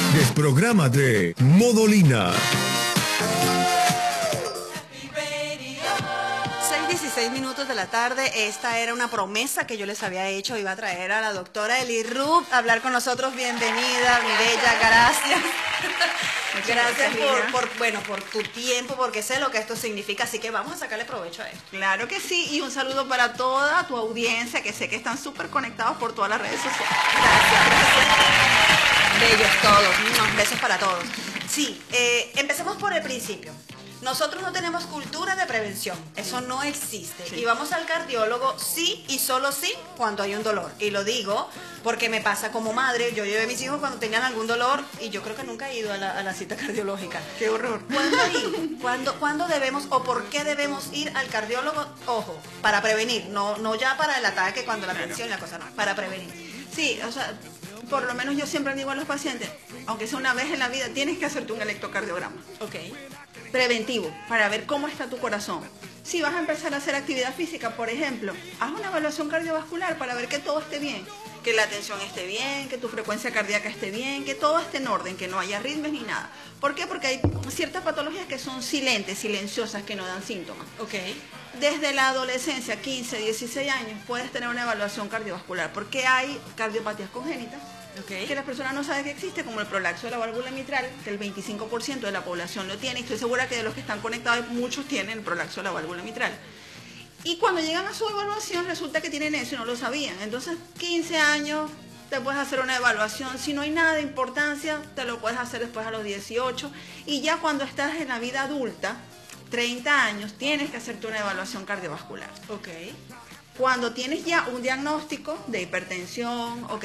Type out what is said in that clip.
Desprográmate, Modolina. 6:16 de la tarde. Esta era una promesa que yo les había hecho. Iba a traer a la doctora Eli Rupp a hablar con nosotros. Bienvenida, mi bella, gracias. Gracias por tu tiempo, porque sé lo que esto significa, así que vamos a sacarle provecho a esto. Claro que sí, y un saludo para toda tu audiencia, que sé que están súper conectados por todas las redes sociales. Gracias. Bellos todos, unos besos para todos. Sí, empecemos por el principio. Nosotros no tenemos cultura de prevención, eso no existe. Sí. Y vamos al cardiólogo sí y solo sí cuando hay un dolor. Y lo digo porque me pasa como madre. Yo llevé a mis hijos cuando tenían algún dolor y yo creo que nunca he ido a la cita cardiológica. ¡Qué horror! ¿Cuándo debemos o por qué debemos ir al cardiólogo? Ojo, para prevenir, no ya para el ataque cuando la tensión y la cosa, no, para prevenir. Sí, o sea, por lo menos yo siempre digo a los pacientes, aunque sea una vez en la vida, tienes que hacerte un electrocardiograma. Ok. Preventivo, para ver cómo está tu corazón. Si vas a empezar a hacer actividad física, por ejemplo, haz una evaluación cardiovascular para ver que todo esté bien, que la tensión esté bien, que tu frecuencia cardíaca esté bien, que todo esté en orden, que no haya arritmias ni nada. ¿Por qué? Porque hay ciertas patologías que son silentes, silenciosas, que no dan síntomas. Okay. Desde la adolescencia, 15, 16 años, puedes tener una evaluación cardiovascular, porque hay cardiopatías congénitas. Okay. Que las personas no saben que existe, como el prolapso de la válvula mitral, que el 25% de la población lo tiene, y estoy segura que de los que están conectados muchos tienen el prolapso de la válvula mitral. Y cuando llegan a su evaluación resulta que tienen eso y no lo sabían. Entonces, 15 años te puedes hacer una evaluación, si no hay nada de importancia, te lo puedes hacer después a los 18, y ya cuando estás en la vida adulta, 30 años, tienes que hacerte una evaluación cardiovascular. Okay. Cuando tienes ya un diagnóstico de hipertensión o que